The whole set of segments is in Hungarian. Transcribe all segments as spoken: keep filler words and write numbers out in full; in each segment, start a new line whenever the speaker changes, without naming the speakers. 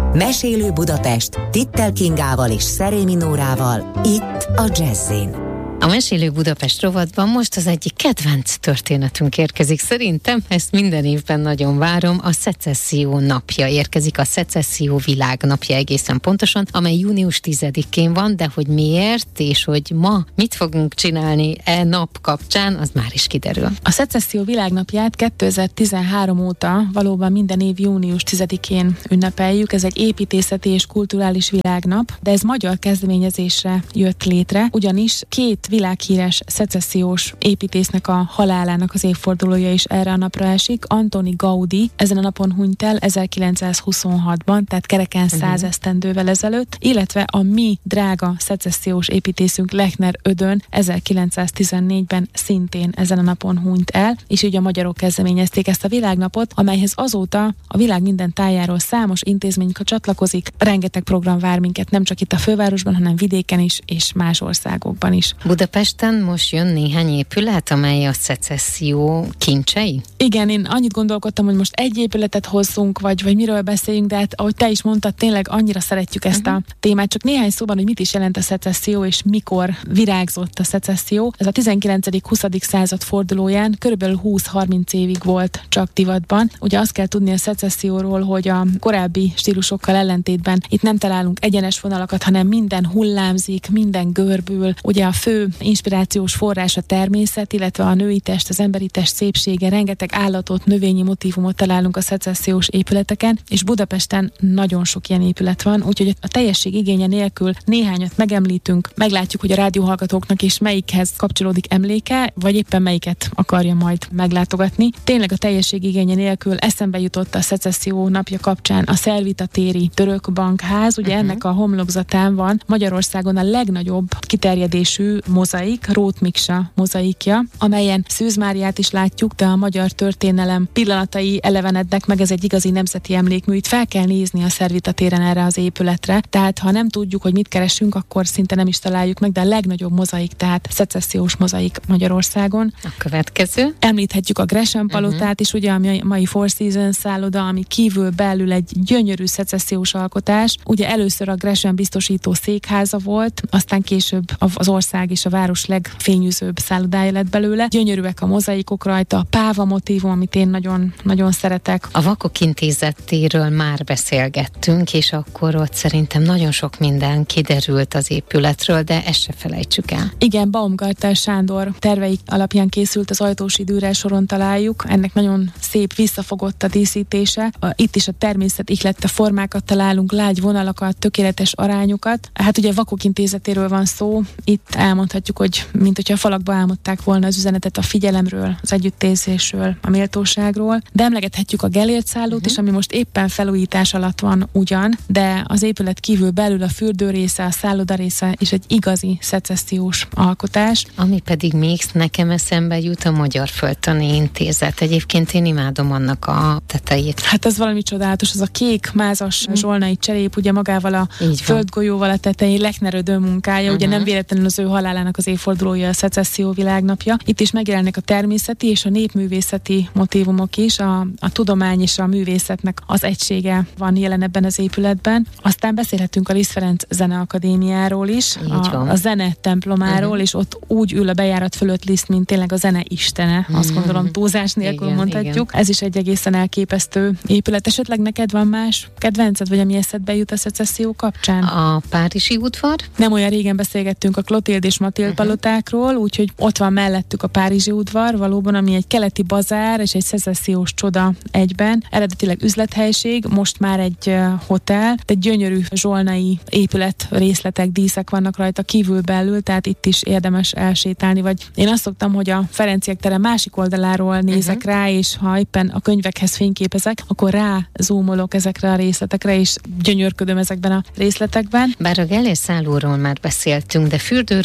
Mesélő Budapest Tittel Kingával és Szerémi Nórával, itt a Jazz-in.
A Mesélő Budapest rovatban most az egyik kedvenc történetünk érkezik. Szerintem ezt minden évben nagyon várom. A Szecesszió napja érkezik, a Szecesszió világnapja egészen pontosan, amely június tizedikén van, de hogy miért és hogy ma mit fogunk csinálni e nap kapcsán, az már is kiderül.
A Szecesszió világnapját kétezer-tizenhárom óta valóban minden év június tizedikén ünnepeljük. Ez egy építészeti és kulturális világnap, de ez magyar kezdeményezésre jött létre, ugyanis két világhíres szecessziós építésznek a halálának az évfordulója is erre a napra esik. Antoni Gaudí ezen a napon hunyt el ezerkilencszázhuszonhatban, tehát kereken száz esztendővel ezelőtt, illetve a mi drága szecessziós építészünk Lechner Ödön ezerkilencszáztizennégyben szintén ezen a napon hunyt el, és így a magyarok kezdeményezték ezt a világnapot, amelyhez azóta a világ minden tájáról számos intézmény csatlakozik, rengeteg program vár minket, nem csak itt a fővárosban, hanem vidéken is, és más országokban is.
Budapesten most jön néhány épület, amely a szecesszió kincsei?
Igen, én annyit gondolkodtam, hogy most egy épületet hozzunk, vagy, vagy miről beszéljünk, de hát ahogy te is mondtad, tényleg annyira szeretjük ezt uh-huh. a témát. Csak néhány szóban, hogy mit is jelent a szecesszió, és mikor virágzott a szecesszió. Ez a tizenkilencedik-huszadik század fordulóján körülbelül húsz-harminc évig volt csak divatban. Ugye azt kell tudni a szecesszióról, hogy a korábbi stílusokkal ellentétben itt nem találunk egyenes vonalakat, hanem minden hullámzik, minden görbül. Ugye a fő inspirációs forrás a természet, illetve a női test, az emberi test szépsége, rengeteg állatot, növényi motívumot találunk a szecessziós épületeken, és Budapesten nagyon sok ilyen épület van, úgyhogy a teljesség igénye nélkül néhányat megemlítünk, meglátjuk, hogy a rádióhallgatóknak is melyikhez kapcsolódik emléke, vagy éppen melyiket akarja majd meglátogatni. Tényleg a teljesség igénye nélkül eszembe jutott a szecesszió napja kapcsán a Szervita téri török bankház, ugye uh-huh. ennek a homlokzatán van Magyarországon a legnagyobb kiterjedésű mozaik, Róth Miksa mozaikja, amelyen Szűz Máriát is látjuk, de a magyar történelem pillanatai elevenednek meg, ez egy igazi nemzeti emlékmű. Itt fel kell nézni a Szervita téren erre az épületre, tehát ha nem tudjuk, hogy mit keresünk, akkor szinte nem is találjuk meg, de a legnagyobb mozaik, tehát szecessziós mozaik Magyarországon.
A következő?
Említhetjük a Gresham palotát uh-huh. is, ugye, ami a mai Four Seasons szálloda, ami kívül belül egy gyönyörű szecessziós alkotás. Ugye először a Gresham biztosító székháza volt, aztán később az ország és a város legfényűzőbb szállodája lett belőle. Gyönyörűek a mozaikok rajta, a páva motívum, amit én nagyon, nagyon szeretek.
A Vakok Intézetéről már beszélgettünk, és akkor ott szerintem nagyon sok minden kiderült az épületről, de ezt se felejtsük el.
Igen, Baumgartner Sándor tervei alapján készült, az Ajtósi Dürrel soron találjuk. Ennek nagyon szép, visszafogott a díszítése. Itt is a természet ihlette formákat találunk, lágy vonalakat, tökéletes arányokat. Hát ugye a Vakok Intézetéről van szó, itt elmondhatjuk, hogy mint hogyha a falakba álmodták volna az üzenetet a figyelemről, az együttérzésről, a méltóságról, de emlegethetjük a Gellért szállót uh-huh. is, ami most éppen felújítás alatt van ugyan, de az épület kívül belül a fürdő része, a szálloda része is egy igazi szecessziós alkotás.
Ami pedig még nekem eszembe jut, a Magyar Földtani Intézet. Egyébként én imádom annak a tetejét.
Hát ez valami csodálatos, az a kék mázas uh-huh. zsolnai cserép, ugye magával a földgolyóval a tetején, Lechner Ödön munkája, uh-huh. ugye nem véletlenül az ő halálának az évfordulója a szecesszió világnapja. Itt is megjelennek a természeti és a népművészeti motívumok is, a, a tudomány és a művészetnek az egysége van jelen ebben az épületben. Aztán beszélhetünk a Liszt Ferenc Zeneakadémiáról is, a, a zene templomáról, uh-huh. és ott úgy ül a bejárat fölött Liszt, mint tényleg a zene istene, uh-huh. azt gondolom túlzás nélkül igen, mondhatjuk. Igen. Ez is egy egészen elképesztő épület. Esetleg neked van más kedvenced, vagy ami eszedbe jut a szecesszió kapcsán?
A Párizsi udvar?
Nem olyan régen beszélgettünk a Klotild és Matild uh-huh. palotákról, úgyhogy ott van mellettük a Párizsi udvar, valóban, ami egy keleti bazár és egy szecessziós csoda egyben. Eredetileg üzlethelység, most már egy uh, hotel, de gyönyörű zsolnai épület részletek, díszek vannak rajta kívül belül, tehát itt is érdemes elsétálni, vagy én azt szoktam, hogy a Ferenciek tere másik oldaláról nézek uh-huh. rá, és ha éppen a könyvekhez fényképezek, akkor rá zoomolok ezekre a részletekre, és gyönyörködöm ezekben a részletekben.
Bár a Gellért szállóról már beszéltünk, de fürdőről még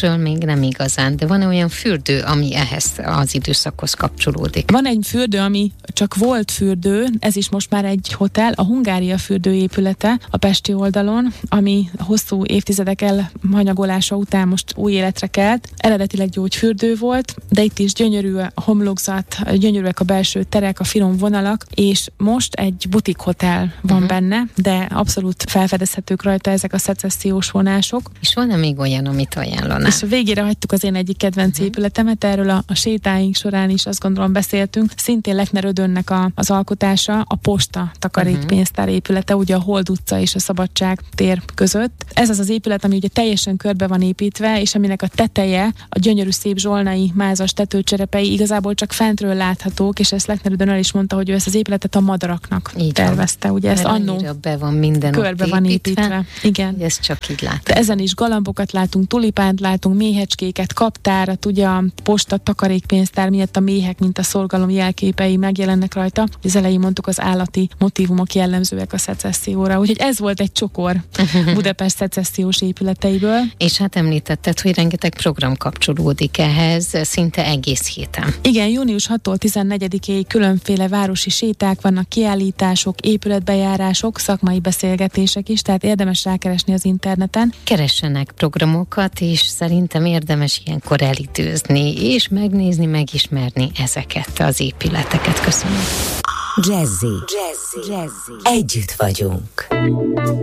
meg nem igazán, de van olyan fürdő, ami ehhez az időszakhoz kapcsolódik?
Van egy fürdő, ami csak volt fürdő, ez is most már egy hotel, a Hungária fürdő épülete a pesti oldalon, ami hosszú évtizedek elhanyagolása után most új életre kelt. Eredetileg gyógyfürdő volt, de itt is gyönyörű a homlokzat, gyönyörűek a belső terek, a finom vonalak, és most egy butik hotel van uh-huh. benne, de abszolút felfedezhetők rajta ezek a szecessziós vonások.
És van-e még olyan, amit ajánlanál?
És a végére hagytuk az én egyik kedvenc uh-huh. épületemet, erről a, a sétáink során is azt gondolom beszéltünk. Szintén Lechner Ödönnek a, az alkotása, a posta takarékpénztár épülete, ugye a Hold utca és a Szabadság tér között. Ez az az épület, ami ugye teljesen körbe van építve, és aminek a teteje, a gyönyörű szép zsolnai mázas tetőcserepei igazából csak fentről láthatók, és ezt Lechner Ödön el is mondta, hogy ő ezt az épületet a madaraknak így tervezte. Ugye ez annó
be van minden
körbe van építve. építve. Igen.
Ez csak így látható.
De ezen is galambokat látunk, tulipánt látunk, méhecskéket, kaptárat, ugye a posta takarékpénztár miatt a méhek, mint a szorgalom jelképei megjelennek rajta. Az elején mondtuk, az állati motívumok jellemzőek a szecesszióra. Úgyhogy ez volt egy csokor Budapest szecessziós épületeiből.
És hát említetted, hogy rengeteg program kapcsolódik ehhez, szinte egész héten.
Igen, június hatodikától tizennegyedikéig különféle városi séták vannak, kiállítások, épületbejárások, szakmai beszélgetések is, tehát érdemes rákeresni az interneten.
Keressenek programokat, és szerintem érdemes ilyenkor elidőzni, és megnézni, megismerni ezeket az épületeket. Köszönöm.
Jazzy. Jazzy. Jazzy. Együtt vagyunk.